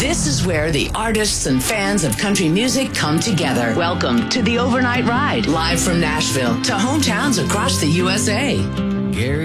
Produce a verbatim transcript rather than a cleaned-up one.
This is where the artists and fans of country music come together. Welcome to the Overnight Ride, live from Nashville to hometowns across the U S A. Gary